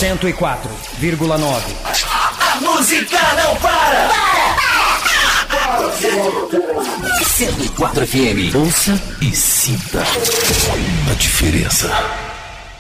104,9. A música não para! 104 FM. Ouça e sinta a diferença.